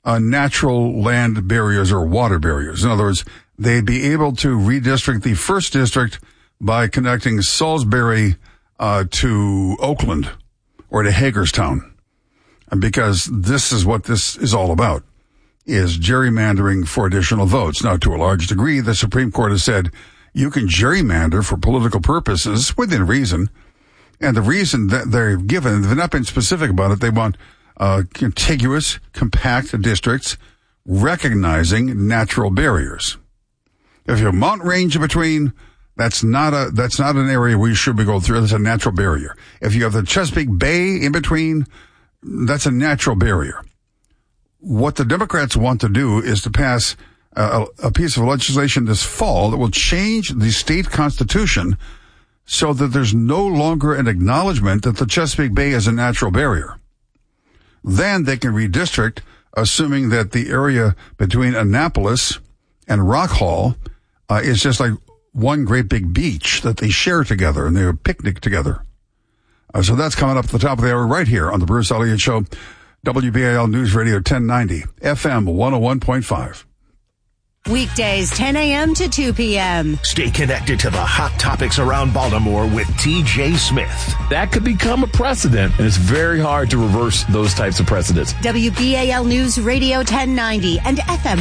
natural land barriers or water barriers. In other words, they'd be able to redistrict the first district by connecting Salisbury to Oakland or to Hagerstown. And because this is what this is all about, is gerrymandering for additional votes. Now, to a large degree, the Supreme Court has said you can gerrymander for political purposes within reason. And the reason that they've given, they've not been specific about it. They want contiguous, compact districts recognizing natural barriers. If you have a mountain range in between, that's not an area we should be going through. That's a natural barrier. If you have the Chesapeake Bay in between, that's a natural barrier. What the Democrats want to do is to pass a piece of legislation this fall that will change the state constitution so that there's no longer an acknowledgement that the Chesapeake Bay is a natural barrier. Then they can redistrict, assuming that the area between Annapolis and Rock Hall is just like one great big beach that they share together and they picnic together. So that's coming up at the top of the hour right here on the Bruce Elliott Show, WBAL News Radio 1090, FM 101.5. Weekdays, 10 a.m. to 2 p.m. Stay connected to the hot topics around Baltimore with TJ Smith. That could become a precedent, and it's very hard to reverse those types of precedents. WBAL News Radio 1090 and FM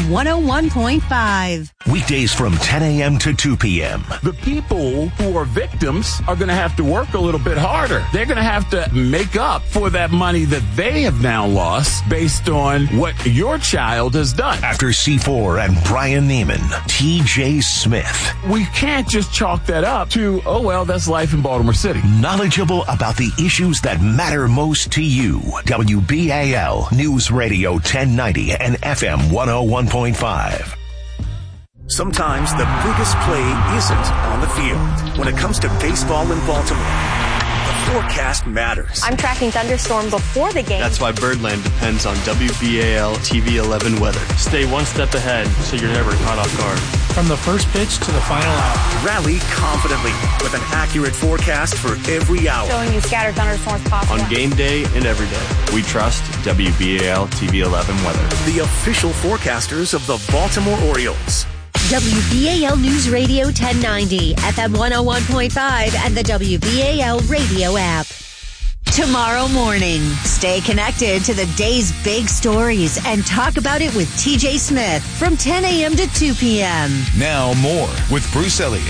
101.5. Weekdays from 10 a.m. to 2 p.m. The people who are victims are going to have to work a little bit harder. They're going to have to make up for that money that they have now lost based on what your child has done. After C4 and Brian Neiman, TJ Smith. We can't just chalk that up to, oh, well, that's life in Baltimore City. Knowledgeable about the issues that matter most to you. WBAL News Radio 1090 and FM 101.5. Sometimes the biggest play isn't on the field. When it comes to baseball in Baltimore, the forecast matters. I'm tracking thunderstorm before the game. That's why Birdland depends on WBAL TV 11 weather. Stay one step ahead so you're never caught off guard. From the first pitch to the final out. Rally confidently with an accurate forecast for every hour. Showing you scattered thunderstorms possible. On game day and every day, we trust WBAL TV 11 weather. The official forecasters of the Baltimore Orioles. WBAL News Radio 1090, FM 101.5, and the WBAL radio app. Tomorrow morning, stay connected to the day's big stories and talk about it with TJ Smith from 10 a.m. to 2 p.m. Now more with Bruce Elliott,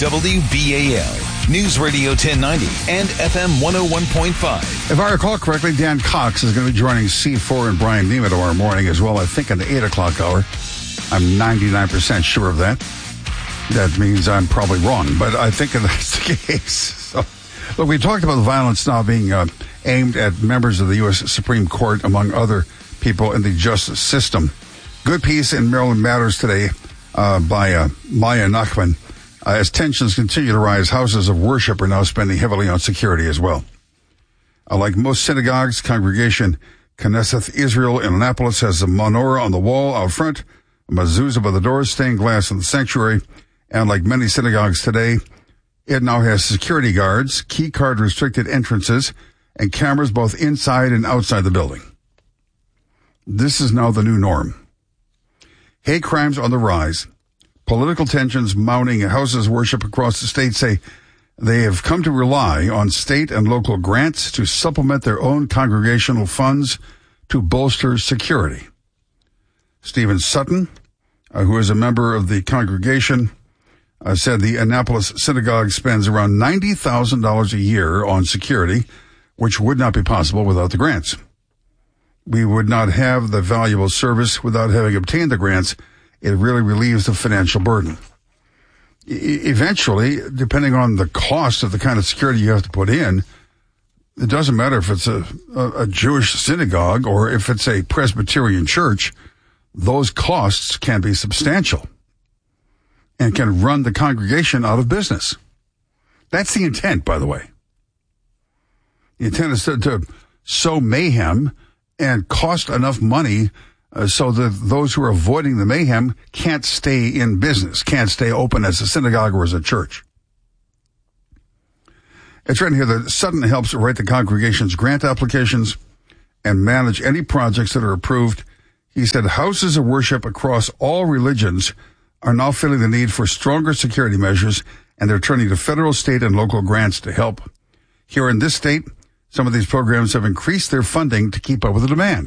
WBAL News Radio 1090 and FM 101.5. If I recall correctly, Dan Cox is going to be joining C4 and Brian Neiman tomorrow morning as well, I think in the 8 o'clock hour. I'm 99% sure of that. That means I'm probably wrong, but I think that's the case. So, look, we talked about the violence now being aimed at members of the U.S. Supreme Court, among other people in the justice system. Good piece in Maryland Matters today by Maya Nachman. As tensions continue to rise, houses of worship are now spending heavily on security as well. Like most synagogues, Congregation Knesset Israel in Annapolis has a menorah on the wall out front, a mezuzah by the doors, stained glass in the sanctuary, and like many synagogues today, it now has security guards, key card restricted entrances, and cameras both inside and outside the building. This is now the new norm. Hate crimes on the rise, political tensions mounting at houses of worship across the state say they have come to rely on state and local grants to supplement their own congregational funds to bolster security. Stephen Sutton, who is a member of the congregation, said the Annapolis Synagogue spends around $90,000 a year on security, which would not be possible without the grants. We would not have the valuable service without having obtained the grants. It really relieves the financial burden. Eventually, depending on the cost of the kind of security you have to put in, it doesn't matter if it's a Jewish synagogue or if it's a Presbyterian church, those costs can be substantial and can run the congregation out of business. That's the intent, by the way. The intent is to sow mayhem and cost enough money so that those who are avoiding the mayhem can't stay in business, can't stay open as a synagogue or as a church. It's written here that Sutton helps write the congregation's grant applications and manage any projects that are approved. He said houses of worship across all religions are now feeling the need for stronger security measures, and they're turning to federal, state, and local grants to help. Here in this state, some of these programs have increased their funding to keep up with the demand.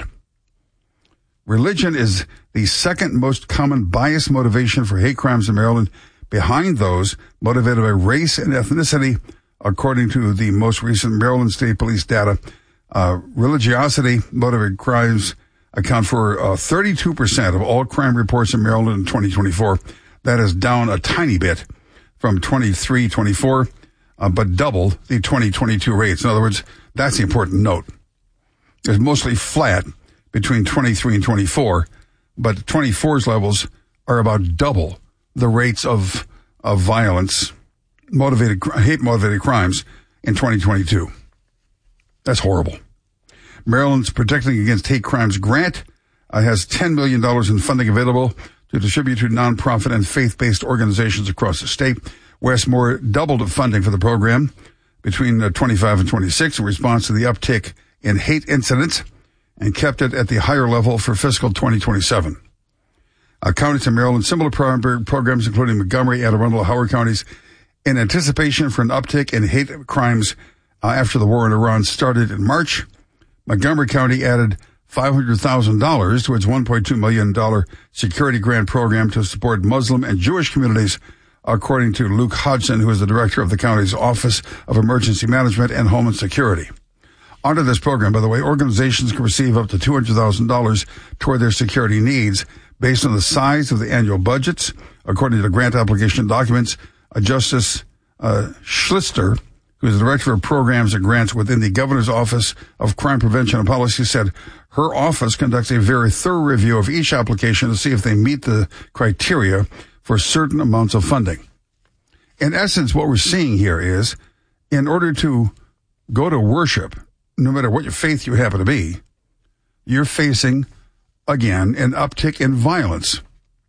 Religion is the second most common bias motivation for hate crimes in Maryland, behind those motivated by race and ethnicity, according to the most recent Maryland State Police data. Religiosity-motivated crimes account for 32% of all crime reports in Maryland in 2024. That is down a tiny bit from 23-24, but double the 2022 rates. In other words, that's the important note. It's mostly flat between 23 and 24, but 24's levels are about double the rates of violence, hate-motivated crimes in 2022. That's horrible. Maryland's Protecting Against Hate Crimes grant has $10 million in funding available to distribute to nonprofit and faith-based organizations across the state. Westmore doubled funding for the program between 25 and 26 in response to the uptick in hate incidents and kept it at the higher level for fiscal 2027. Counties in Maryland, similar programs including Montgomery, Anne Arundel, Howard counties, in anticipation for an uptick in hate crimes after the war in Iran started in March. Montgomery County added $500,000 to its $1.2 million security grant program to support Muslim and Jewish communities, according to Luke Hodgson, who is the director of the county's Office of Emergency Management and Homeland Security. Under this program, by the way, organizations can receive up to $200,000 toward their security needs based on the size of the annual budgets. According to the grant application documents, Justice Schlichter, who is the director of programs and grants within the Governor's Office of Crime Prevention and Policy, said her office conducts a very thorough review of each application to see if they meet the criteria for certain amounts of funding. In essence, what we're seeing here is, in order to go to worship, no matter what your faith you happen to be, you're facing, again, an uptick in violence.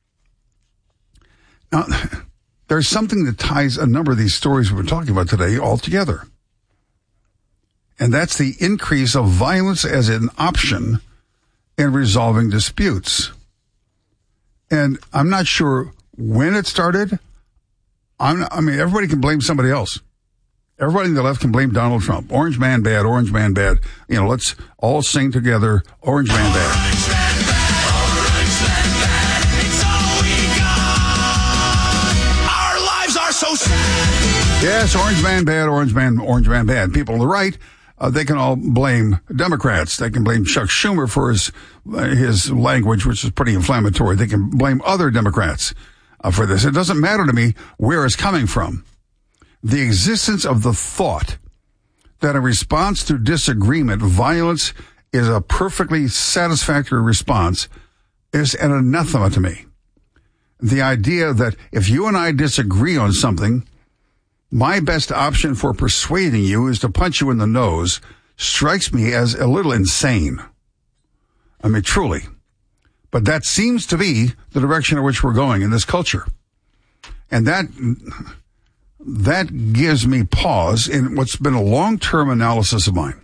Now, there's something that ties a number of these stories we've been talking about today all together. And that's the increase of violence as an option in resolving disputes. And I'm not sure when it started. Everybody can blame somebody else. Everybody on the left can blame Donald Trump. Orange man bad, orange man bad. Let's all sing together, orange man bad. Orange man bad, orange man bad. It's all we got. Our lives are so sad. Yes, orange man bad, orange man bad. People on the right, they can all blame Democrats. They can blame Chuck Schumer for his language, which is pretty inflammatory. They can blame other Democrats for this. It doesn't matter to me where it's coming from. The existence of the thought that in response to disagreement, violence is a perfectly satisfactory response is an anathema to me. The idea that if you and I disagree on something, my best option for persuading you is to punch you in the nose strikes me as a little insane. Truly. But that seems to be the direction in which we're going in this culture. And that gives me pause in what's been a long-term analysis of mine.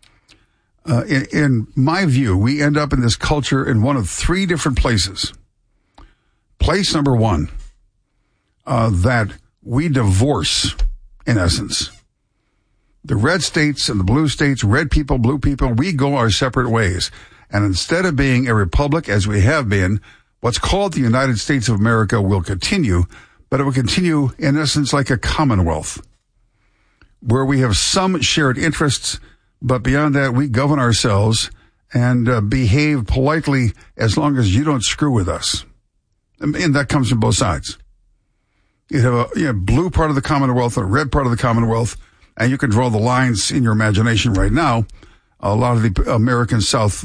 In my view, we end up in this culture in one of three different places. Place number one, that we divorce, in essence. The red states and the blue states, red people, blue people, we go our separate ways. And instead of being a republic as we have been, what's called the United States of America will continue, but it will continue, in essence, like a commonwealth, where we have some shared interests, but beyond that, we govern ourselves and behave politely as long as you don't screw with us. And that comes from both sides. You have a blue part of the commonwealth and a red part of the commonwealth, and you can draw the lines in your imagination right now. A lot of the American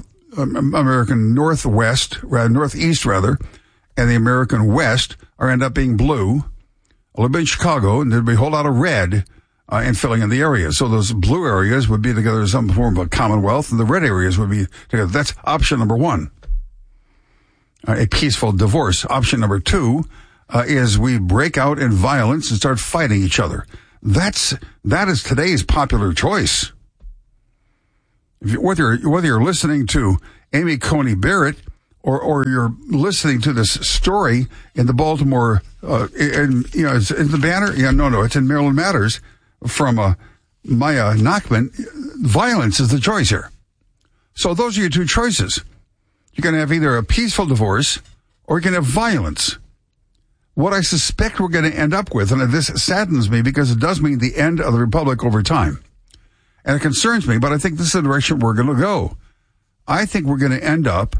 Northeast, and the American West end up being blue, a little bit in Chicago, and there'd be a whole lot of red in filling in the areas. So those blue areas would be together in some form of a commonwealth, and the red areas would be together. That's option number one, a peaceful divorce. Option number two is we break out in violence and start fighting each other. That is today's popular choice. Whether you're listening to Amy Coney Barrett or you're listening to this story in the Baltimore, it's in the Banner. Yeah, no, it's in Maryland Matters from Maya Nachman. Violence is the choice here. So those are your two choices. You're going to have either a peaceful divorce or you're going to have violence. What I suspect we're going to end up with, and this saddens me because it does mean the end of the republic over time. And it concerns me, but I think this is the direction we're going to go. I think we're going to end up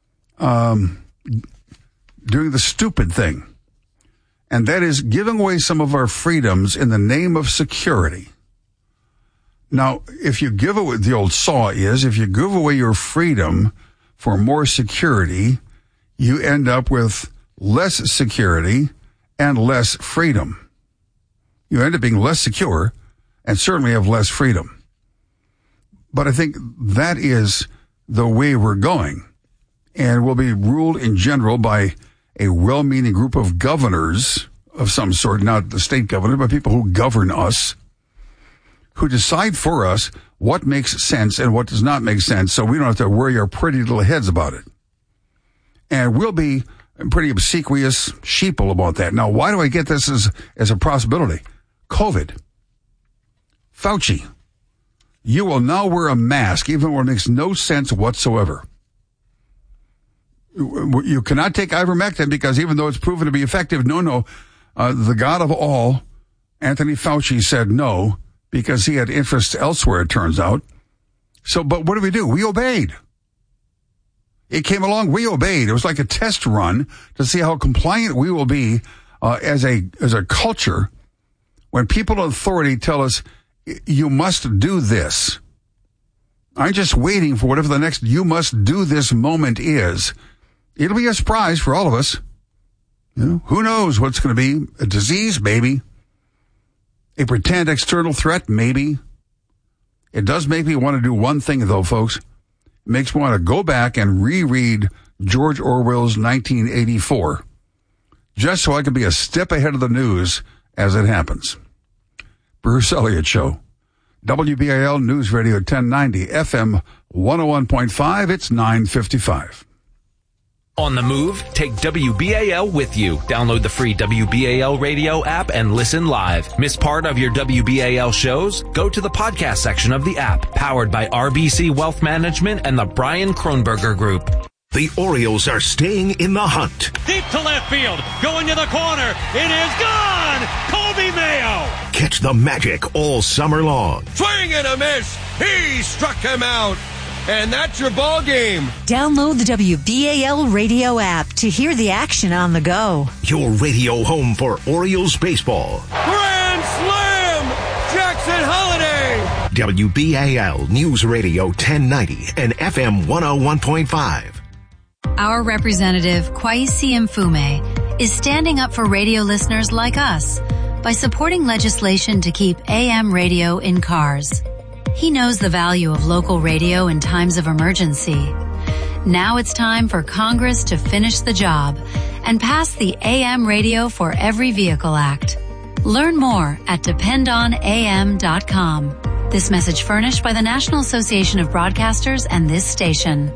doing the stupid thing. And that is giving away some of our freedoms in the name of security. Now, if you give away, the old saw is, if you give away your freedom for more security, you end up with less security and less freedom. You end up being less secure and certainly have less freedom. But I think that is the way we're going. And will be ruled in general by a well-meaning group of governors of some sort, not the state governor, but people who govern us, who decide for us what makes sense and what does not make sense, so we don't have to worry our pretty little heads about it. And we'll be pretty obsequious sheeple about that. Now, why do I get this as a possibility? COVID. Fauci. You will now wear a mask even when it makes no sense whatsoever. You cannot take ivermectin because even though it's proven to be effective, the God of all, Anthony Fauci, said no because he had interests elsewhere, it turns out. So, but what do? We obeyed. It came along, we obeyed. It was like a test run to see how compliant we will be as a culture when people in authority tell us, you must do this. I'm just waiting for whatever the next you must do this moment is. It'll be a surprise for all of us. Who knows what's going to be? A disease, maybe. A pretend external threat, maybe. It does make me want to do one thing, though, folks. It makes me want to go back and reread George Orwell's 1984, just so I can be a step ahead of the news as it happens. Bruce Elliott Show. WBAL News Radio 1090, FM 101.5. It's 9:55. On the move, take WBAL with you. Download the free WBAL radio app and listen live. Miss part of your WBAL shows? Go to the podcast section of the app, powered by RBC Wealth Management and the Brian Kronberger Group. The Orioles are staying in the hunt. Deep to left field, going to the corner. It is gone! Kobe Mayo! Catch the magic all summer long. Swing and a miss! He struck him out! And that's your ball game. Download the WBAL radio app to hear the action on the go. Your radio home for Orioles baseball. Grand slam! Jackson Holiday! WBAL News Radio 1090 and FM 101.5. Our representative, Kwesi Mfume, is standing up for radio listeners like us by supporting legislation to keep AM radio in cars. He knows the value of local radio in times of emergency. Now it's time for Congress to finish the job and pass the AM Radio for Every Vehicle Act. Learn more at dependonam.com. This message furnished by the National Association of Broadcasters and this station.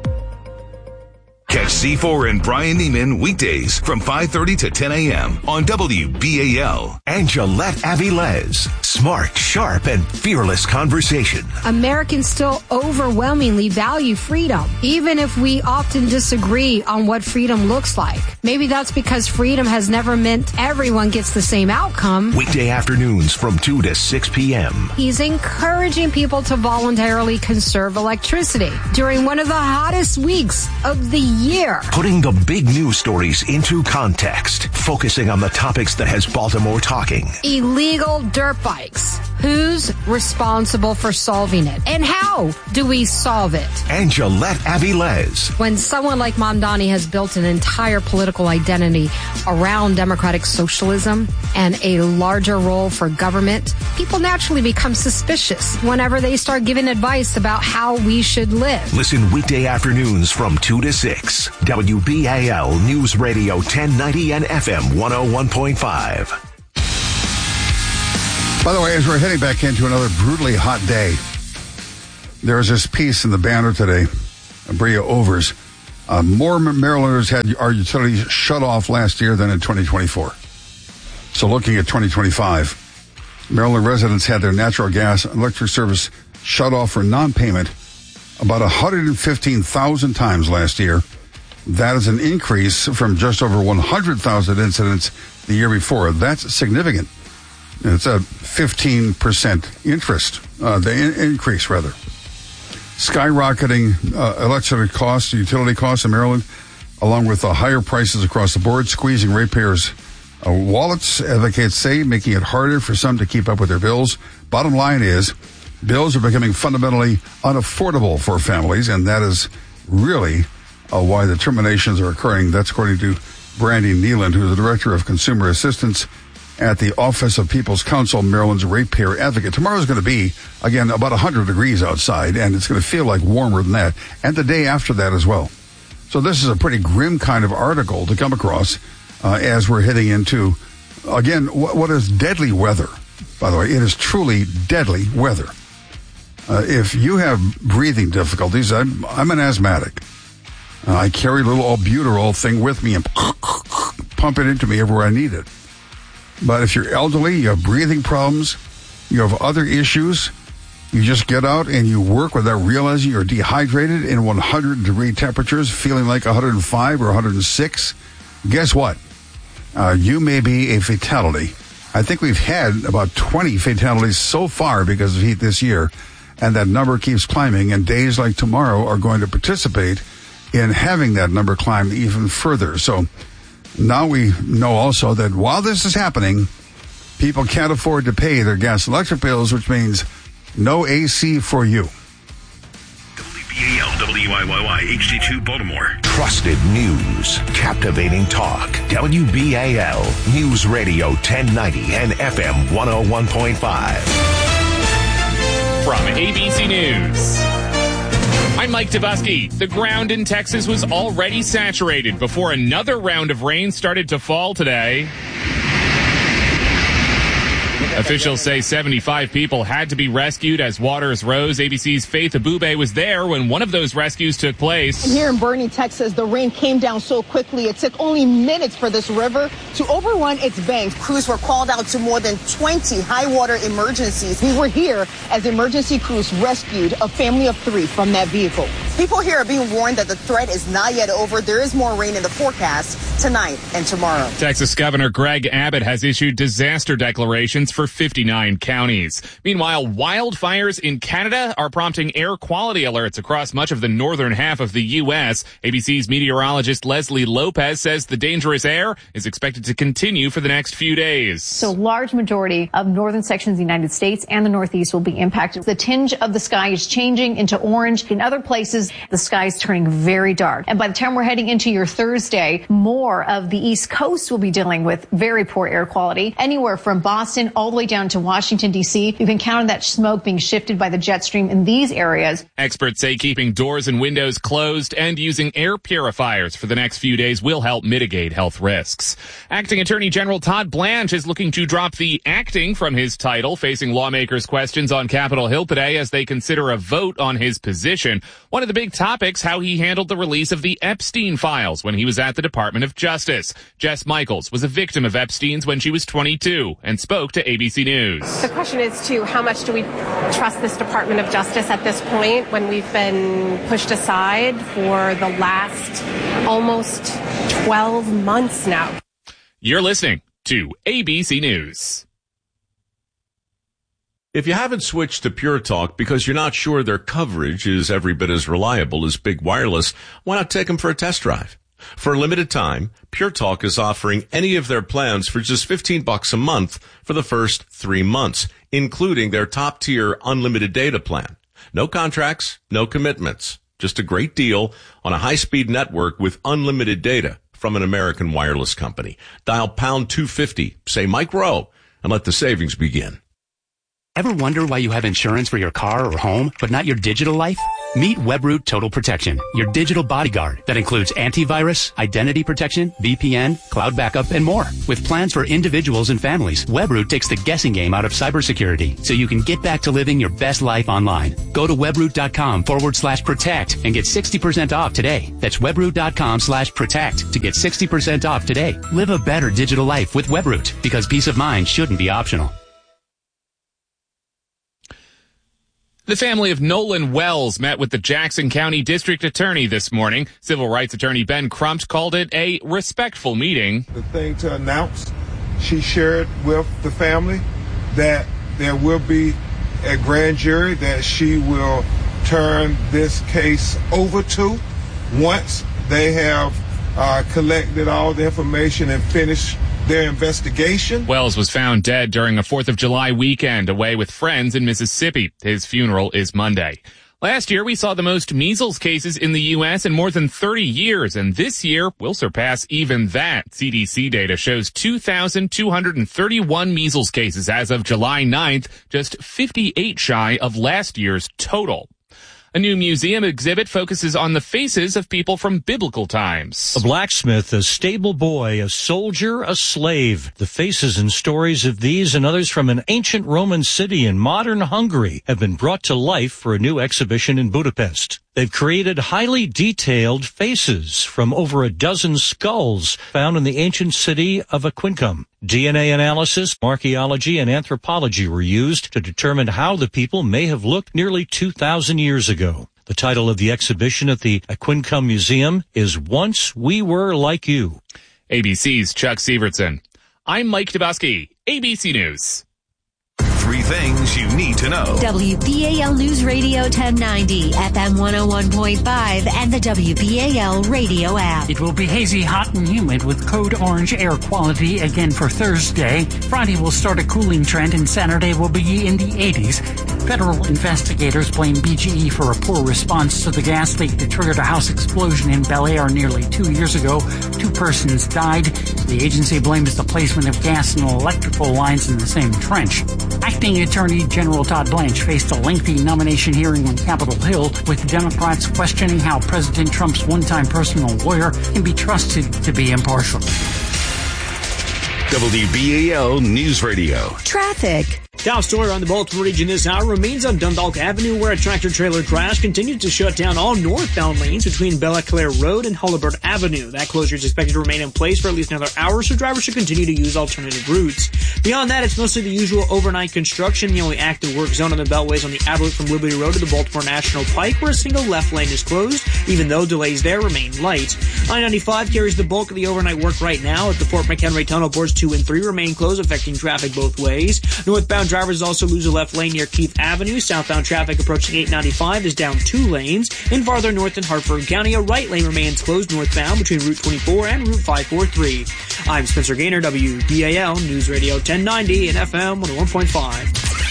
Catch C4 and Brian Neiman weekdays from 5:30 to 10 a.m. on WBAL. And Gillette Avilés. Smart, sharp, and fearless conversation. Americans still overwhelmingly value freedom, even if we often disagree on what freedom looks like. Maybe that's because freedom has never meant everyone gets the same outcome. Weekday afternoons from 2 to 6 p.m. He's encouraging people to voluntarily conserve electricity during one of the hottest weeks of the year. Putting the big news stories into context, focusing on the topics that has Baltimore talking. Illegal dirt bikes. Who's responsible for solving it? And how do we solve it? And Gillette Avilés. When someone like Mamdani has built an entire political identity around democratic socialism and a larger role for government, people naturally become suspicious whenever they start giving advice about how we should live. Listen weekday afternoons from 2 to 6. WBAL News Radio 1090 and FM 101.5. By the way, as we're heading back into another brutally hot day, there is this piece in the Banner today, Bria Overs, More Marylanders had our utilities shut off last year than in 2024. So looking at 2025, Maryland residents had their natural gas and electric service shut off for non-payment about 115,000 times last year. That is an increase from just over 100,000 incidents the year before. That's significant. It's a 15% increase rather. Skyrocketing electricity costs, utility costs in Maryland, along with the higher prices across the board, squeezing ratepayers' wallets, advocates say, making it harder for some to keep up with their bills. Bottom line is, bills are becoming fundamentally unaffordable for families, and that is really why the terminations are occurring. That's according to Brandy Nealand, who's the Director of Consumer Assistance at the Office of People's Counsel, Maryland's ratepayer advocate. Tomorrow's going to be, again, about 100 degrees outside, and it's going to feel like warmer than that, and the day after that as well. So this is a pretty grim kind of article to come across as we're heading into, again, what is deadly weather. By the way, it is truly deadly weather. If you have breathing difficulties, I'm an asthmatic. I carry a little albuterol thing with me and pump it into me everywhere I need it. But if you're elderly, you have breathing problems, you have other issues, you just get out and you work without realizing you're dehydrated in 100-degree temperatures, feeling like 105 or 106, guess what? You may be a fatality. I think we've had about 20 fatalities so far because of heat this year, and that number keeps climbing, and days like tomorrow are going to participate in having that number climb even further. So now we know also that while this is happening, people can't afford to pay their gas and electric bills, which means no AC for you. WBAL, WIYY, HD2 Baltimore. Trusted news, captivating talk. WBAL News Radio 1090 and FM 101.5. From ABC News, I'm Mike Tabusky. The ground in Texas was already saturated before another round of rain started to fall today. Officials say 75 people had to be rescued as waters rose. ABC's Faith Abube was there when one of those rescues took place. And here in Boerne, Texas, the rain came down so quickly it took only minutes for this river to overrun its banks. Crews were called out to more than 20 high water emergencies. We were here as emergency crews rescued a family of 3 from that vehicle. People here are being warned that the threat is not yet over. There is more rain in the forecast tonight and tomorrow. Texas Governor Greg Abbott has issued disaster declarations for 59 counties. Meanwhile, wildfires in Canada are prompting air quality alerts across much of the northern half of the U.S. ABC's meteorologist Leslie Lopez says the dangerous air is expected to continue for the next few days. So large majority of northern sections of the United States and the Northeast will be impacted. The tinge of the sky is changing into orange. In other places, the sky is turning very dark. And by the time we're heading into your Thursday, more of the East Coast will be dealing with very poor air quality. Anywhere from Boston all the way down to Washington, D.C., you can count on that smoke being shifted by the jet stream in these areas. Experts say keeping doors and windows closed and using air purifiers for the next few days will help mitigate health risks. Acting Attorney General Todd Blanche is looking to drop the acting from his title, facing lawmakers' questions on Capitol Hill today as they consider a vote on his position. One of the big topics, how he handled the release of the Epstein files when he was at the Department of Justice. Jess Michaels was a victim of Epstein's when she was 22 and spoke to ABC News. The question is, too, how much do we trust this Department of Justice at this point when we've been pushed aside for the last almost 12 months now? You're listening to ABC News. If you haven't switched to Pure Talk because you're not sure their coverage is every bit as reliable as Big Wireless, why not take them for a test drive? For a limited time, Pure Talk is offering any of their plans for just $15 a month for the first 3 months, including their top-tier unlimited data plan. No contracts, no commitments. Just a great deal on a high-speed network with unlimited data from an American wireless company. Dial pound 250, say Mike Rowe, and let the savings begin. Ever wonder why you have insurance for your car or home, but not your digital life? Meet Webroot Total Protection, your digital bodyguard that includes antivirus, identity protection, VPN, cloud backup, and more. With plans for individuals and families, Webroot takes the guessing game out of cybersecurity so you can get back to living your best life online. Go to webroot.com/protect and get 60% off today. That's webroot.com/protect to get 60% off today. Live a better digital life with Webroot, because peace of mind shouldn't be optional. The family of Nolan Wells met with the Jackson County District Attorney this morning. Civil Rights Attorney Ben Crumpt called it a respectful meeting. The thing to announce, she shared with the family that there will be a grand jury that she will turn this case over to once they have collected all the information and finished their investigation. Wells was found dead during a 4th of July weekend away with friends in Mississippi. His funeral is Monday. Last year, we saw the most measles cases in the U.S. in more than 30 years, and this year will surpass even that. CDC data shows 2,231 measles cases as of July 9th, just 58 shy of last year's total. A new museum exhibit focuses on the faces of people from biblical times. A blacksmith, a stable boy, a soldier, a slave. The faces and stories of these and others from an ancient Roman city in modern Hungary have been brought to life for a new exhibition in Budapest. They've created highly detailed faces from over a dozen skulls found in the ancient city of Aquincum. DNA analysis, archaeology, and anthropology were used to determine how the people may have looked nearly 2,000 years ago. The title of the exhibition at the Aquincum Museum is Once We Were Like You. ABC's Chuck Sievertson. I'm Mike Dabowski, ABC News. 3 things you need to know. WBAL News Radio 1090, FM 101.5, and the WBAL radio app. It will be hazy, hot, and humid with code orange air quality again for Thursday. Friday will start a cooling trend, and Saturday will be in the 80s. Federal investigators blame BGE for a poor response to the gas leak that triggered a house explosion in Bel Air nearly 2 years ago. 2 persons died. The agency blames the placement of gas and electrical lines in the same trench. Acting Attorney General Todd Blanche faced a lengthy nomination hearing on Capitol Hill, with Democrats questioning how President Trump's one-time personal lawyer can be trusted to be impartial. WBAL News Radio. Traffic. Top story around the Baltimore region this hour remains on Dundalk Avenue, where a tractor-trailer crash continues to shut down all northbound lanes between Bella Claire Road and Hullabird Avenue. That closure is expected to remain in place for at least another hour, so drivers should continue to use alternative routes. Beyond that, it's mostly the usual overnight construction. The only active work zone on the Beltway is on the outer loop from Liberty Road to the Baltimore National Pike, where a single left lane is closed, even though delays there remain light. I-95 carries the bulk of the overnight work right now. At the Fort McHenry Tunnel, boards 2 and 3 remain closed, affecting traffic both ways. Northbound drivers also lose a left lane near Keith Avenue. Southbound traffic approaching 895 is down 2 lanes. And farther north in Hartford County, a right lane remains closed northbound between Route 24 and Route 543. I'm Spencer Gaynor, WBAL News Radio 1090 and FM 101.5.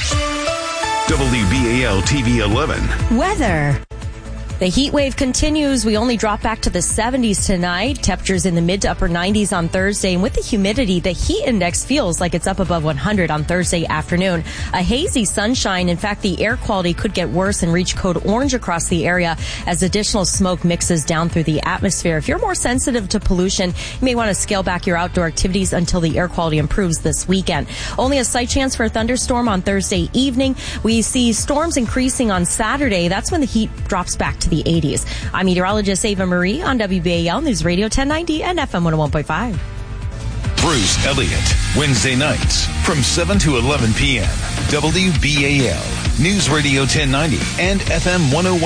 WBAL TV 11. Weather. The heat wave continues. We only drop back to the 70s tonight. Temperatures in the mid to upper 90s on Thursday. And with the humidity, the heat index feels like it's up above 100 on Thursday afternoon. A hazy sunshine. In fact, the air quality could get worse and reach code orange across the area as additional smoke mixes down through the atmosphere. If you're more sensitive to pollution, you may want to scale back your outdoor activities until the air quality improves this weekend. Only a slight chance for a thunderstorm on Thursday evening. We see storms increasing on Saturday. That's when the heat drops back to the 80s. I'm meteorologist Ava Marie on WBAL News Radio 1090 and FM 101.5. Bruce Elliott, Wednesday nights from 7 to 11 p.m. WBAL News Radio 1090 and FM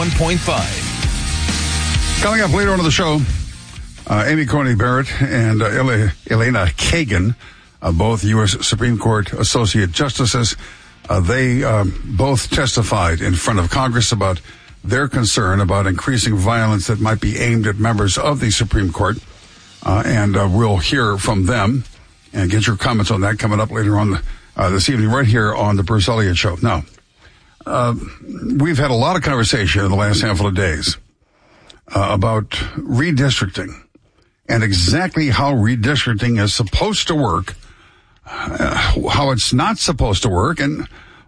101.5. Coming up later on in the show, Amy Coney Barrett and Elena Kagan, both U.S. Supreme Court Associate Justices. They both testified in front of Congress about their concern about increasing violence that might be aimed at members of the Supreme Court. And we'll hear from them and get your comments on that coming up later on this evening right here on the Bruce Elliott Show. Now, we've had a lot of conversation in the last handful of days about redistricting and exactly how redistricting is supposed to work, how it's not supposed to work, and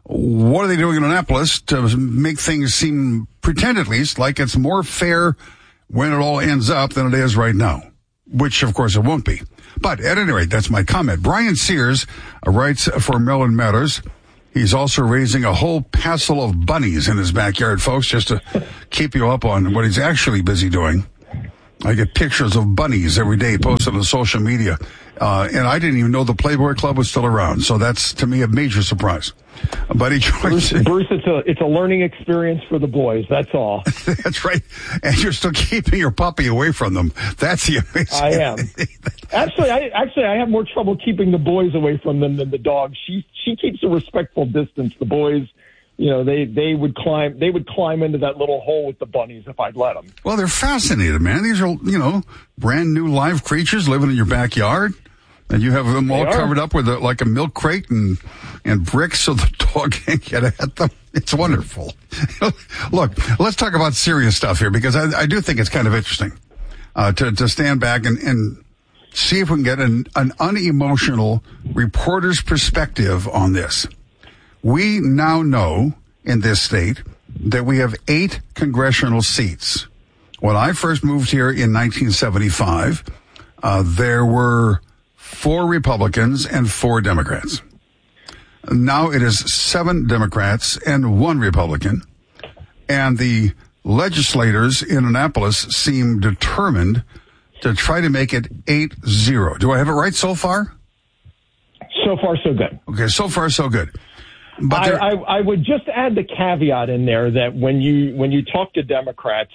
what are they doing in Annapolis to make things seem, pretend at least, like it's more fair when it all ends up than it is right now? Which, of course, it won't be. But at any rate, that's my comment. Brian Sears writes for Maryland Matters. He's also raising a whole passel of bunnies in his backyard, folks, just to keep you up on what he's actually busy doing. I get pictures of bunnies every day posted on social media. And I didn't even know the Playboy Club was still around. So that's, to me, a major surprise. But he joins. Bruce, it's a learning experience for the boys. That's all. That's right. And you're still keeping your puppy away from them. That's the amazing. I am. Actually, I have more trouble keeping the boys away from them than the dog. She keeps a respectful distance. The boys, they would climb into that little hole with the bunnies if I'd let them. Well, they're fascinated, man. These are, brand new live creatures living in your backyard. And you have them all covered up with like a milk crate and bricks so the dog can't get at them. It's wonderful. Look, let's talk about serious stuff here, because I do think it's kind of interesting to stand back and see if we can get an unemotional reporter's perspective on this. We now know in this state that we have 8 congressional seats. When I first moved here in 1975, there were 4 Republicans and 4 Democrats. Now it is 7 Democrats and 1 Republican. And the legislators in Annapolis seem determined to try to make it 8-0. Do I have it right so far? So far, so good. Okay, so far, so good. But I would just add the caveat in there that when you talk to Democrats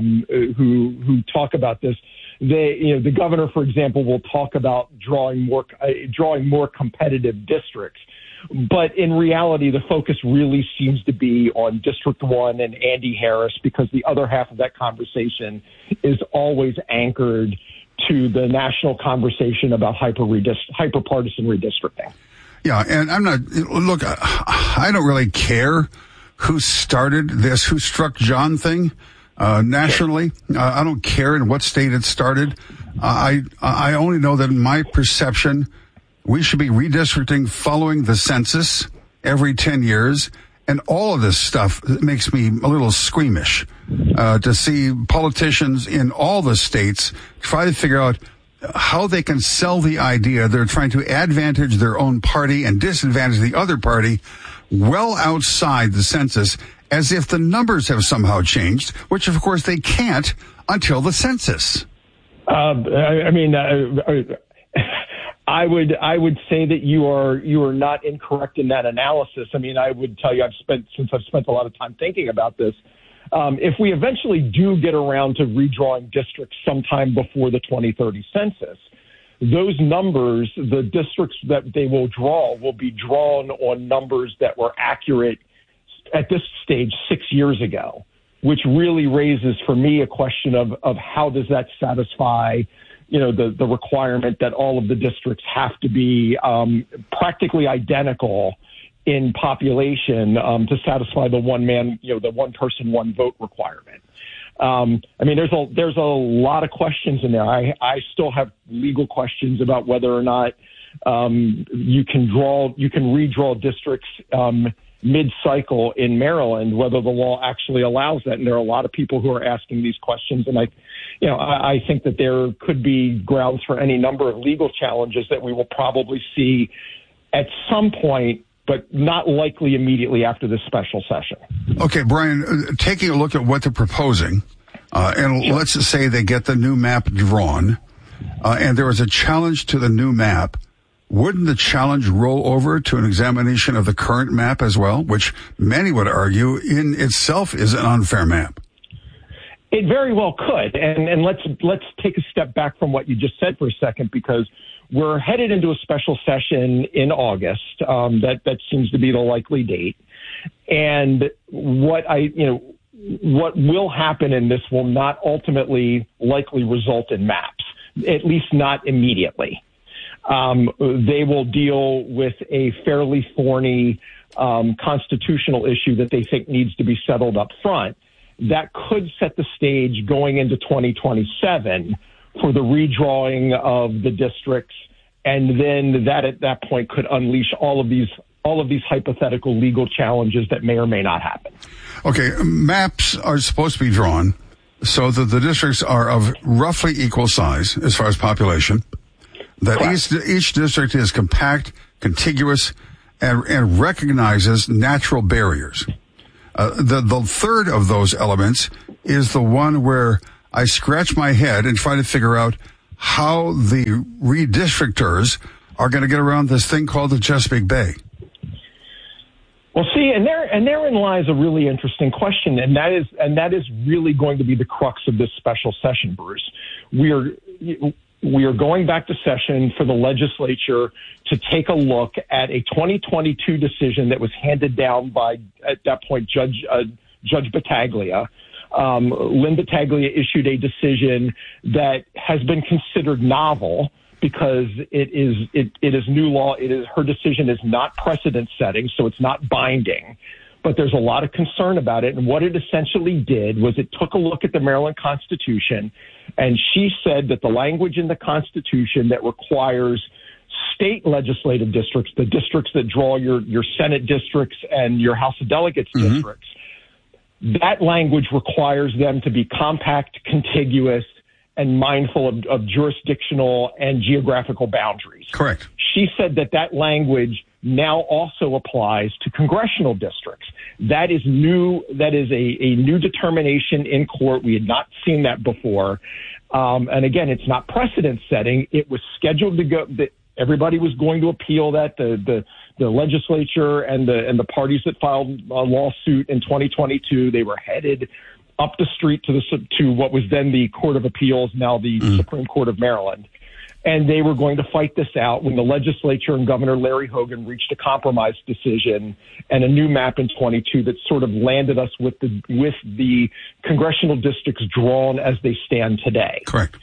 who talk about this, the governor, for example, will talk about drawing more competitive districts. But in reality, the focus really seems to be on District 1 and Andy Harris, because the other half of that conversation is always anchored to the national conversation about hyperpartisan redistricting. Yeah, and I don't really care who started this, who struck John thing. Nationally, I don't care in what state it started. I only know that in my perception, we should be redistricting following the census every 10 years. And all of this stuff makes me a little squeamish to see politicians in all the states try to figure out how they can sell the idea they're trying to advantage their own party and disadvantage the other party well outside the census, as if the numbers have somehow changed, which of course they can't until the census. I would say that you are not incorrect in that analysis. I mean, I would tell you, I've spent a lot of time thinking about this. If we eventually do get around to redrawing districts sometime before the 2030 census, those numbers, the districts that they will draw, will be drawn on numbers that were accurate at this stage 6 years ago, which really raises for me a question of how does that satisfy, the requirement that all of the districts have to be practically identical in population to satisfy the the one person, one vote requirement. There's a lot of questions in there. I still have legal questions about whether or not you can redraw districts mid-cycle in Maryland, whether the law actually allows that. And there are a lot of people who are asking these questions. And I think that there could be grounds for any number of legal challenges that we will probably see at some point, but not likely immediately after this special session. Okay, Brian, taking a look at what they're proposing, and let's just say they get the new map drawn, and there is a challenge to the new map. Wouldn't the challenge roll over to an examination of the current map as well, which many would argue in itself is an unfair map? It very well could. And let's take a step back from what you just said for a second, because we're headed into a special session in August. That seems to be the likely date. And what will happen in this will not ultimately likely result in maps, at least not immediately. They will deal with a fairly thorny constitutional issue that they think needs to be settled up front. That could set the stage going into 2027 for the redrawing of the districts, and then that at that point could unleash all of these all of these hypothetical legal challenges that may or may not happen. Okay, maps are supposed to be drawn so that the districts are of roughly equal size as far as population, that each district is compact, contiguous, and recognizes natural barriers. The third of those elements is the one where I scratch my head and try to figure out how the redistrictors are going to get around this thing called the Chesapeake Bay. Well, see, and therein lies a really interesting question, and that is really going to be the crux of this special session, Bruce. We are going back to session for the legislature to take a look at a 2022 decision that was handed down by, at that point, Judge Battaglia. Lynn Battaglia issued a decision that has been considered novel because it is new law. Her decision is not precedent setting, so it's not binding. But there's a lot of concern about it. And what it essentially did was it took a look at the Maryland Constitution, and she said that the language in the Constitution that requires state legislative districts, the districts that draw your Senate districts and your House of Delegates districts, that language requires them to be compact, contiguous, and mindful of jurisdictional and geographical boundaries. Correct. She said that language now also applies to congressional districts. That is new. That is a new determination in court. We had not seen that before. And again, it's not precedent setting. It was scheduled to go. Everybody was going to appeal that. The legislature and the parties that filed a lawsuit in 2022, they were headed up the street to what was then the Court of Appeals, now the Supreme Court of Maryland. And they were going to fight this out when the legislature and Governor Larry Hogan reached a compromise decision and a new map in 22 that sort of landed us with the congressional districts drawn as they stand today. Correct.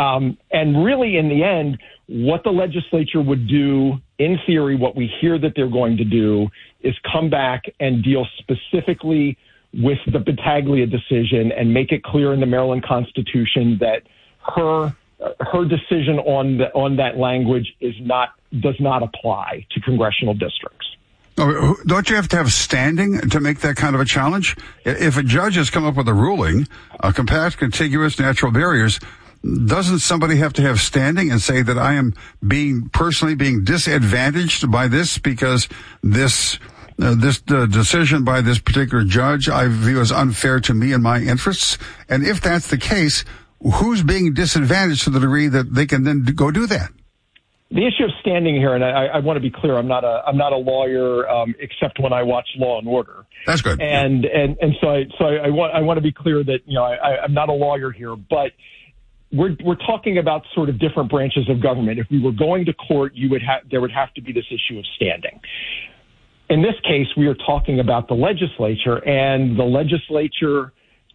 And really, in the end, what the legislature would do, in theory, what we hear that they're going to do is come back and deal specifically with the Battaglia decision and make it clear in the Maryland Constitution that her decision on that language does not apply to congressional districts. Don't you have to have standing to make that kind of a challenge? If a judge has come up with a ruling, compact, contiguous, natural barriers, doesn't somebody have to have standing and say that I am personally being disadvantaged by this because this decision by this particular judge I view as unfair to me and my interests? And if that's the case, who's being disadvantaged to the degree that they can then go do that? The issue of standing here, and I want to be clear, I'm not a lawyer, except when I watch Law and Order. That's good. And so I want to be clear that I'm not a lawyer here, but we're talking about sort of different branches of government. If we were going to court, there would have to be this issue of standing. In this case, we are talking about the legislature, and the legislature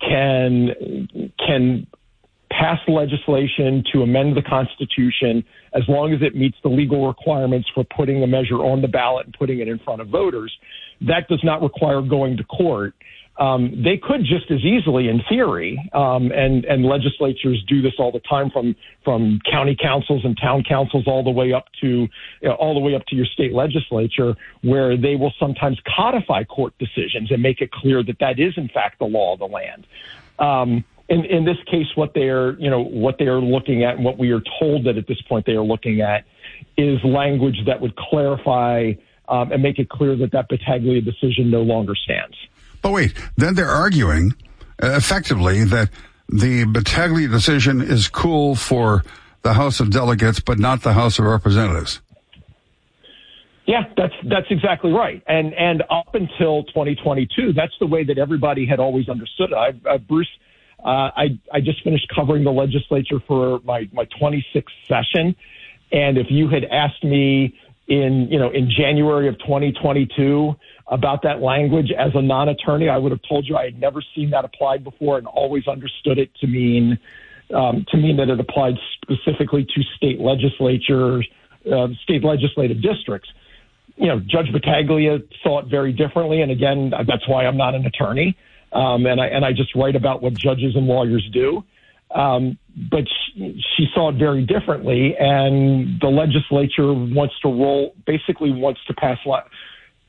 can pass legislation to amend the Constitution as long as it meets the legal requirements for putting a measure on the ballot and putting it in front of voters. That does not require going to court. They could just as easily, in theory, and legislatures do this all the time, from county councils and town councils all the way up to your state legislature, where they will sometimes codify court decisions and make it clear that is in fact the law of the land. In this case, what they are looking at, and what we are told that at this point they are looking at, is language that would clarify and make it clear that Battaglia decision no longer stands. But wait, then they're arguing effectively that the Battaglia decision is cool for the House of Delegates, but not the House of Representatives. Yeah, that's exactly right. And up until 2022, that's the way that everybody had always understood it. Bruce, I just finished covering the legislature for my 26th session, and if you had asked me in January of 2022 about that language as a non-attorney, I would have told you I had never seen that applied before and always understood it to mean that it applied specifically to state legislatures, state legislative districts. Judge Battaglia saw it very differently, and again, that's why I'm not an attorney, and I just write about what judges and lawyers do. But she saw it very differently, and the legislature wants to pass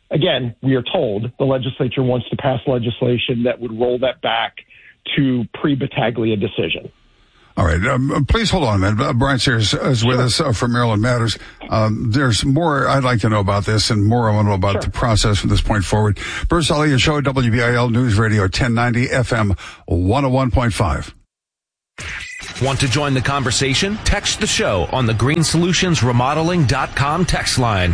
again, we are told the legislature wants to pass legislation that would roll that back to pre-Battaglia decision. All right. Please hold on a minute. Brian Sears is with us from Maryland Matters. There's more I'd like to know about this and more I want to know about the process from this point forward. Bruce Elliott Show, WBIL News Radio 1090 FM 101.5. Want to join the conversation? Text the show on the GreenSolutionsRemodeling.com text line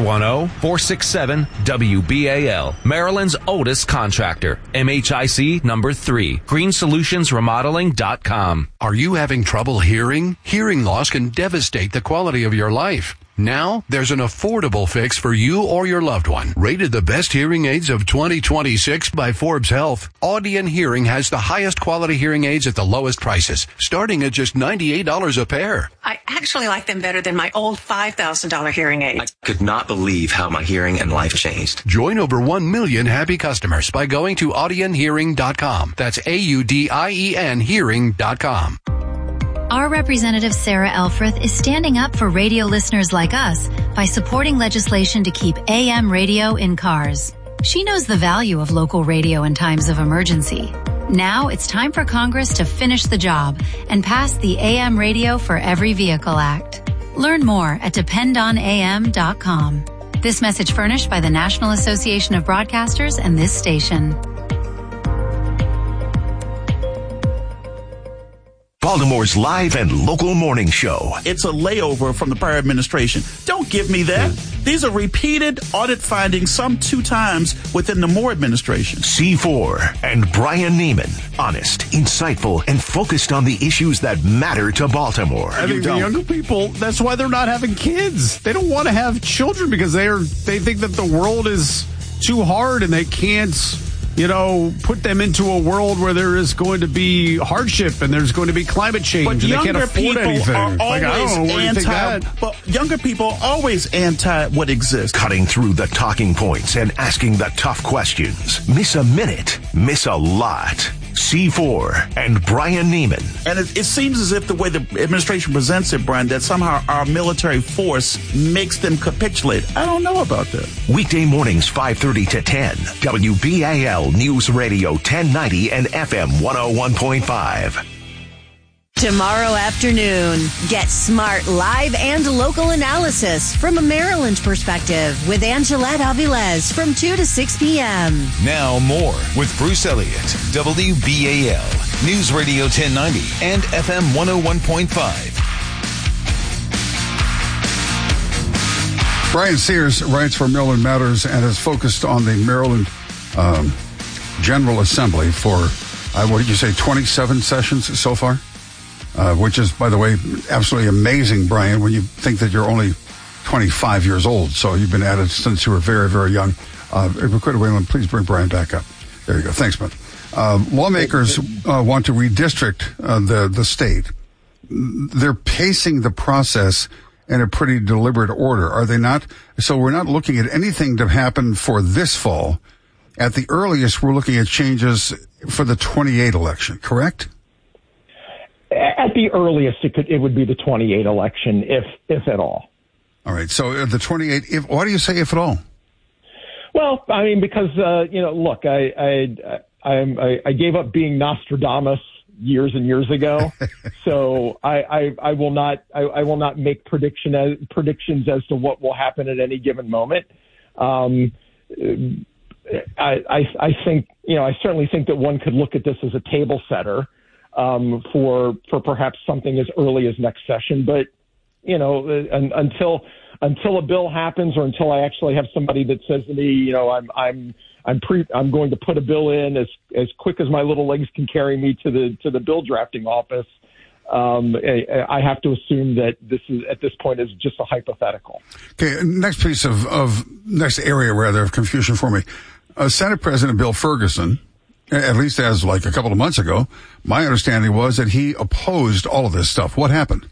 410-467-WBAL. Maryland's oldest contractor. MHIC number 3. GreenSolutionsRemodeling.com. Are you having trouble hearing? Hearing loss can devastate the quality of your life. Now, there's an affordable fix for you or your loved one. Rated the best hearing aids of 2026 by Forbes Health, Audion Hearing has the highest quality hearing aids at the lowest prices, starting at just $98 a pair. I actually like them better than my old $5,000 hearing aid. I could not believe how my hearing and life changed. Join over 1 million happy customers by going to audionhearing.com. That's AUDIEN hearing.com. Our representative Sarah Elfreth is standing up for radio listeners like us by supporting legislation to keep AM radio in cars. She knows the value of local radio in times of emergency. Now it's time for Congress to finish the job and pass the AM Radio for Every Vehicle Act. Learn more at dependonam.com. This message furnished by the National Association of Broadcasters and this station. Baltimore's live and local morning show. It's a layover from the prior administration. Don't give me that. These are repeated audit findings, some 2 times within the Moore administration. C4 and Brian Neiman. Honest, insightful, and focused on the issues that matter to Baltimore. I think the younger people, that's why they're not having kids. They don't want to have children because they think that the world is too hard and they can't, put them into a world where there is going to be hardship and there's going to be climate change and they can't afford anything. But younger people are always anti what exists. Cutting through the talking points and asking the tough questions. Miss a minute, miss a lot. C4 and Brian Neiman. And it seems as if the way the administration presents it, Brian, that somehow our military force makes them capitulate. I don't know about that. Weekday mornings 5:30 to 10. WBAL News Radio 1090 and FM 101.5. Tomorrow afternoon, get smart live and local analysis from a Maryland perspective with Angelette Avilés from 2 to 6 p.m. Now more with Bruce Elliott, WBAL, News Radio 1090 and FM 101.5. Brian Sears writes for Maryland Matters and is focused on the Maryland General Assembly for, 27 sessions so far? Which is, by the way, absolutely amazing, Brian, when you think that you're only 25 years old. So you've been at it since you were very, very young. Recorder Wayland, please bring Brian back up. There you go. Thanks, man. Lawmakers want to redistrict the state. They're pacing the process in a pretty deliberate order, are they not? So we're not looking at anything to happen for this fall. At the earliest, we're looking at changes for the 28 election, correct? At the earliest, it would be the 28 election, if at all. All right. So the 28. Why do you say if at all? Well, I mean, because look, I gave up being Nostradamus years and years ago, so I will not make predictions as to what will happen at any given moment. I think I certainly think that one could look at this as a table setter. For perhaps something as early as next session, but until a bill happens or until I actually have somebody that says to me, I'm going to put a bill in as quick as my little legs can carry me to the bill drafting office. I have to assume that this is at this point is just a hypothetical. Okay, next piece next area of confusion for me. Senate President Bill Ferguson, at least as like a couple of months ago, my understanding was that he opposed all of this stuff. What happened?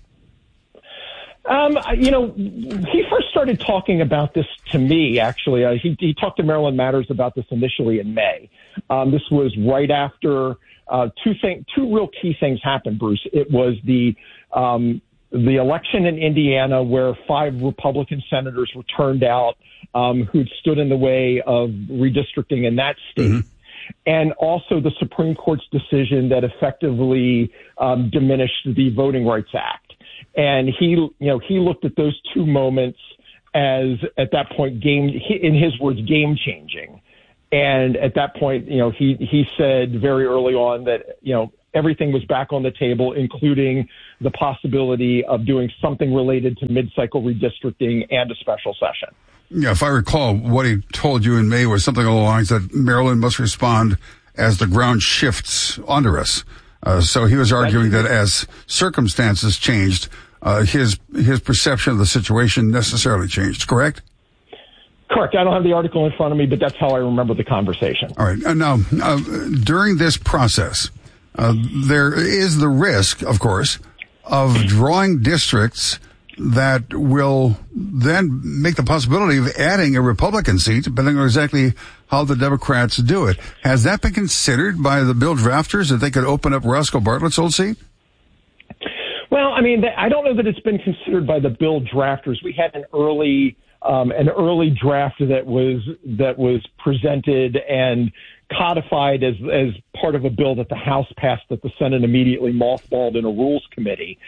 He first started talking about this to me, actually. He talked to Maryland Matters about this initially in May. This was right after two real key things happened, Bruce. It was the election in Indiana where 5 Republican senators were turned out who'd stood in the way of redistricting in that state. And also the Supreme Court's decision that effectively diminished the Voting Rights Act. And he looked at those 2 moments as, at that point, in his words, game changing. And at that point, he said very early on that, everything was back on the table, including the possibility of doing something related to mid-cycle redistricting and a special session. Yeah, if I recall, what he told you in May was something along the lines that Maryland must respond as the ground shifts under us. So he was arguing that as circumstances changed, his perception of the situation necessarily changed, correct? Correct. I don't have the article in front of me, but that's how I remember the conversation. All right. Now, during this process, there is the risk, of course, of drawing districts that will then make the possibility of adding a Republican seat, depending on exactly how the Democrats do it. Has that been considered by the bill drafters, that they could open up Roscoe Bartlett's old seat? Well, I mean, I don't know that it's been considered by the bill drafters. We had an early draft that was presented and codified as part of a bill that the House passed that the Senate immediately mothballed in a Rules Committee.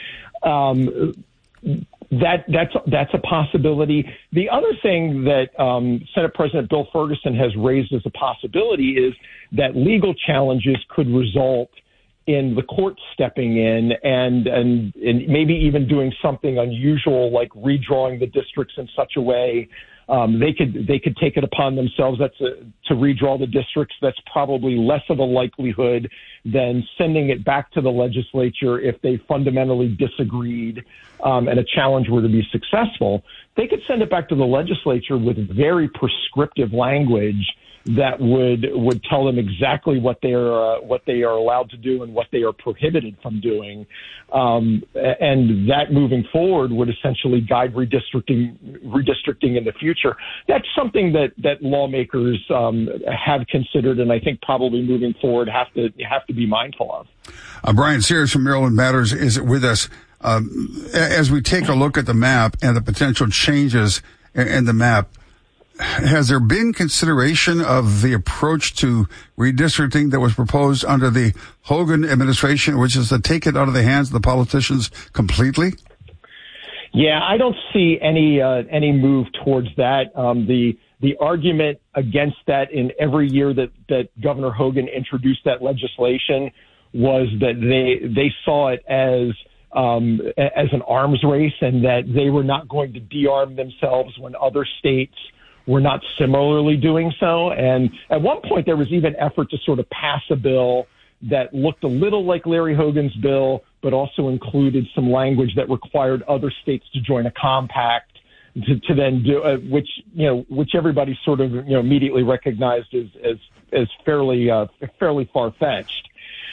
That's a possibility. The other thing that Senate President Bill Ferguson has raised as a possibility is that legal challenges could result in the court stepping in and maybe even doing something unusual like redrawing the districts in such a way they could take it upon themselves to redraw the districts. That's probably less of a likelihood than sending it back to the legislature if they fundamentally disagreed and a challenge were to be successful. They could send it back to the legislature with very prescriptive language that would tell them exactly what they are allowed to do and what they are prohibited from doing, and that moving forward would essentially guide redistricting in the future. That's something that lawmakers have considered, and I think probably moving forward have to be mindful of. Brian Sears from Maryland Matters is with us. As we take a look at the map and the potential changes in the map, has there been consideration of the approach to redistricting that was proposed under the Hogan administration, which is to take it out of the hands of the politicians completely? Yeah, I don't see any move towards that. The argument against that in every year that Governor Hogan introduced that legislation was that they saw it as an arms race and that they were not going to de-arm themselves when other states were not similarly doing so. And at one point, there was even effort to sort of pass a bill that looked a little like Larry Hogan's bill, but also included some language that required other states to join a compact to then do which everybody sort of immediately recognized as fairly far-fetched.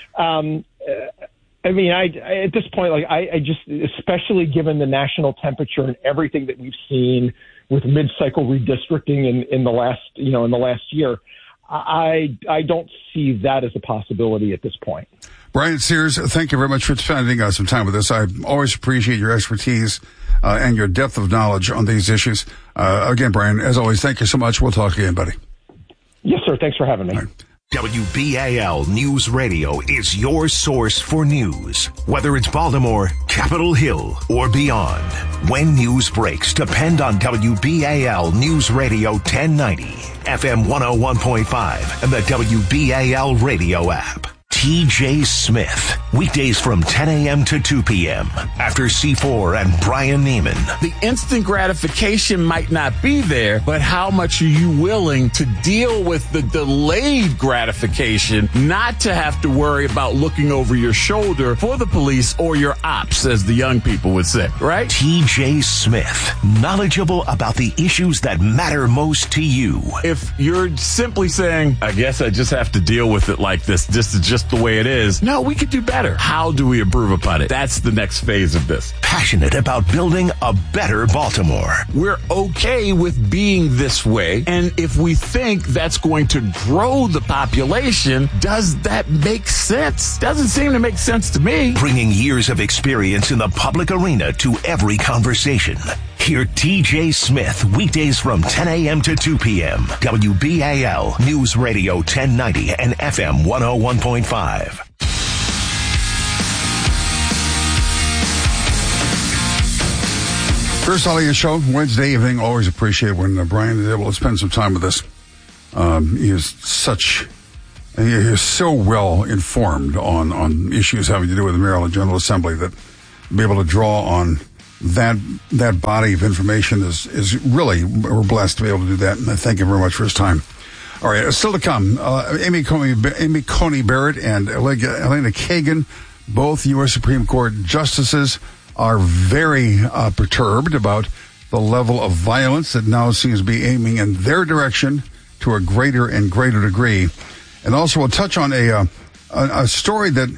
I mean, at this point, I just, especially given the national temperature and everything that we've seen with mid-cycle redistricting in the last year, I don't see that as a possibility at this point. Brian Sears, thank you very much for spending some time with us. I always appreciate your expertise and your depth of knowledge on these issues. Again, Brian, as always, thank you so much. We'll talk again, buddy. Yes, sir. Thanks for having me. WBAL News Radio is your source for news. Whether it's Baltimore, Capitol Hill, or beyond. When news breaks, depend on WBAL News Radio 1090, FM 101.5, and the WBAL radio app. TJ Smith, weekdays from 10 a.m. to 2 p.m. after C4 and Brian Neiman. The instant gratification might not be there, but how much are you willing to deal with the delayed gratification, not to have to worry about looking over your shoulder for the police or your ops, as the young people would say, right? TJ Smith, knowledgeable about the issues that matter most to you. If you're simply saying, I guess I just have to deal with it like this is just the the way it is. No, we could do better. How do we improve upon it? That's the next phase of this. Passionate about building a better Baltimore. We're okay with being this way, and if we think that's going to grow the population, does that make sense? Doesn't seem to make sense to me. Bringing years of experience in the public arena to every conversation. Hear TJ Smith weekdays from 10 a.m. to 2 p.m. WBAL News Radio 1090 and FM 101.5. First Elliott Show, Wednesday evening. Always appreciate when Brian is able to spend some time with us. He is so well informed on issues having to do with the Maryland General Assembly that to be able to draw on that body of information is really, we're blessed to be able to do that. And I thank him very much for his time. All right, still to come, Amy Coney Barrett and Elena Kagan, both U.S. Supreme Court justices, are very perturbed about the level of violence that now seems to be aiming in their direction to a greater and greater degree. And also we'll touch on a story that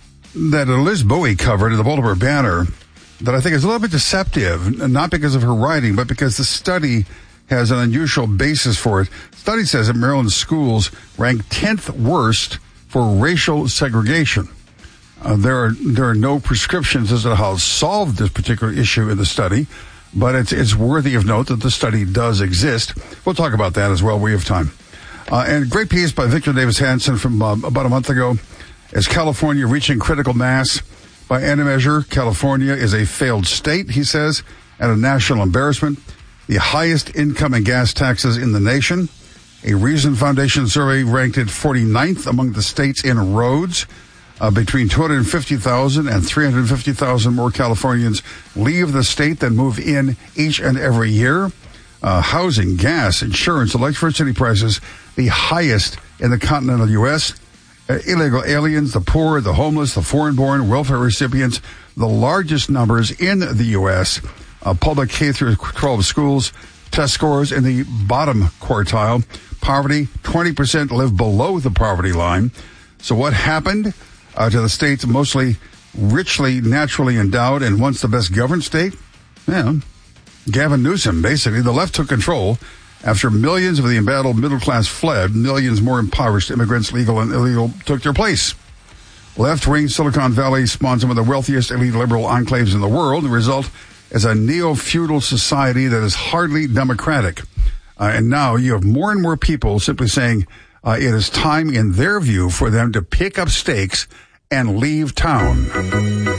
Liz Bowie covered in the Baltimore Banner that I think is a little bit deceptive, not because of her writing, but because the study has an unusual basis for it. The study says that Maryland schools rank 10th worst for racial segregation. There are no prescriptions as to how to solve this particular issue in the study, but it's worthy of note that the study does exist. We'll talk about that as well. We have time. And a great piece by Victor Davis Hanson from about a month ago. Is California reaching critical mass? By any measure, California is a failed state, he says, and a national embarrassment. The highest income and gas taxes in the nation. A Reason Foundation survey ranked it 49th among the states in roads. Between 250,000 and 350,000 more Californians leave the state than move in each and every year. Housing, gas, insurance, electricity prices, the highest in the continental U.S. Illegal aliens, the poor, the homeless, the foreign-born, welfare recipients, the largest numbers in the U.S. Public K through 12 schools, test scores in the bottom quartile. Poverty, 20% live below the poverty line. So what happened to the state's mostly richly, naturally endowed and once the best governed state? Yeah, Gavin Newsom, basically. The left took control after millions of the embattled middle class fled. Millions more impoverished immigrants, legal and illegal, took their place. Left-wing Silicon Valley spawned some of the wealthiest elite liberal enclaves in the world. The result is a neo-feudal society that is hardly democratic. And now you have more and more people simply saying it is time, in their view, for them to pick up stakes and leave town.